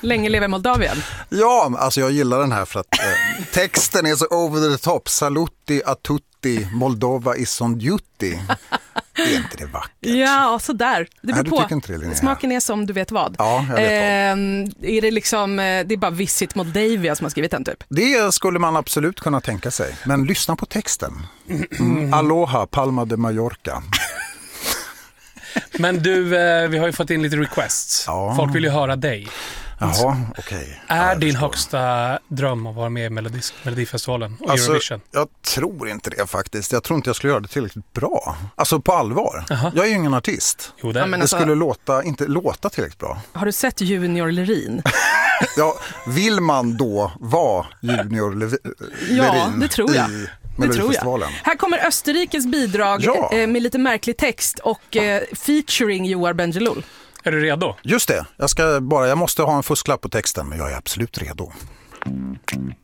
Länge lever Moldavien. Ja, alltså jag gillar den här för att texten är så over the top. Saluti a tutti, Moldova is on duty. Är inte det vackert? Ja, sådär. Det beror du på. tycker inte det, Linnea? Smaken är som du vet vad. Ja, jag vet vad. Är det liksom, det är bara Visit Moldavia som har skrivit den typ? Det skulle man absolut kunna tänka sig. Men lyssna på texten. Aloha, Palma de Mallorca. Men du, vi har ju fått in lite requests. Ja. Folk vill ju höra dig. Jaha, okej. Är din högsta dröm att vara med i Melodifestivalen och Eurovision? Jag tror inte det faktiskt. Jag tror inte jag skulle göra det tillräckligt bra. Alltså på allvar. Aha. Jag är ju ingen artist. Jo, Ja, men Det skulle inte låta tillräckligt bra. Har du sett Junior Lerin? Ja, vill man då vara Junior Lerin Ja, det tror jag. i Det tror jag. Melodifestivalen? Här kommer Österrikes bidrag Ja. med lite märklig text och featuring Joar Bendjelloul. Är du redo? Just det, jag måste ha en fusklapp på texten, men jag är absolut redo.